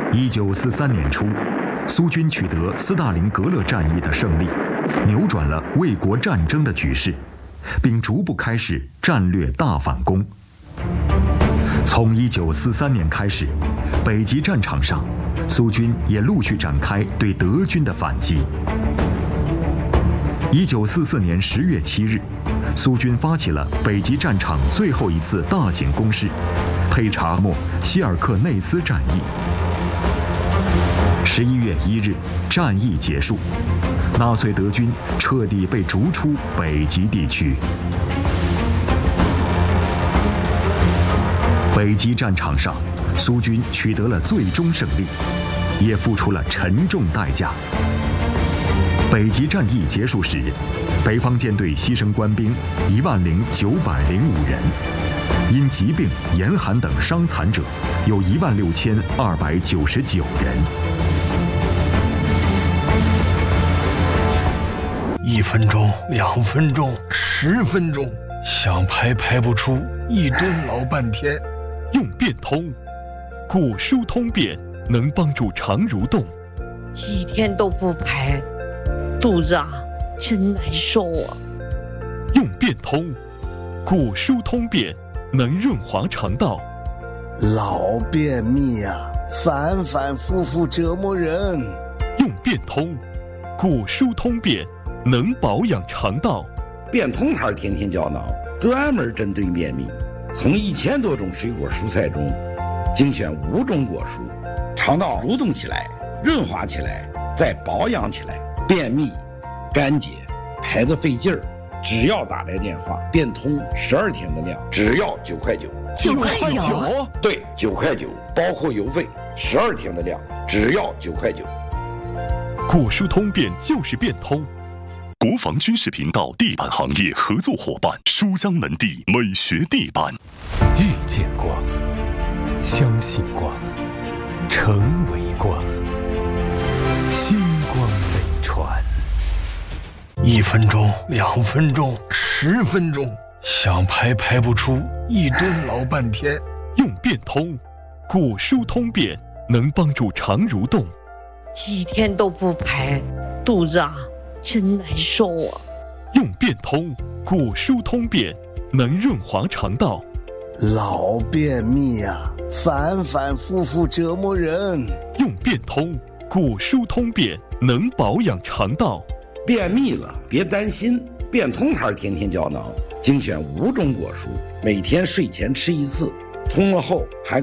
1943年初，苏军取得斯大林格勒战役的胜利，扭转了卫国战争的局势，并逐步开始战略大反攻。从1943年开始，北极战场上，苏军也陆续展开对德军的反击。1944年10月7日，苏军发起了北极战场最后一次大型攻势——佩查莫希尔克内斯战役。11月1日，战役结束，纳粹德军彻底被逐出北极地区。北极战场上，苏军取得了最终胜利，也付出了沉重代价。北极战役结束时，北方舰队牺牲官兵10905人，因疾病、严寒等伤残者有16299人。 1分钟、2分钟、10分钟，想排排不出，一蹲老半天。 用变通，古书通便能帮助肠蠕动。 几天都不排，肚子真难受啊！ 用变通，古书通便能润滑肠道。 老便秘反反复复折磨人。 用变通，古书通便能保养肠道。 变通牌天天胶囊专门针对便秘，从1000多种水果蔬菜中精选5种果蔬，肠道蠕动起来，润滑起来，再保养起来。便秘、干结、排得费劲儿，只要打来电话，变通12天的量，只要9块9。 9块9？ 对，9块9，包括邮费，12天的量，只要9块9。 古书通便就是变通。国防军事频道地板行业合作伙伴书香门第美学地板。 遇见光，相信光，成为光，星光飞船。 1分钟、2分钟、10分钟，想排排不出，一蹲老半天。 用变通，古书通便能帮助肠蠕动。 几天都不排，肚子真难受啊！ 用变通，古书通便能润滑肠道。 老便秘反反复复折磨人。 用变通，古书通便能保养肠道。 便秘了别担心，变通牌天天胶囊精选5种果蔬，每天睡前吃1次，通了后还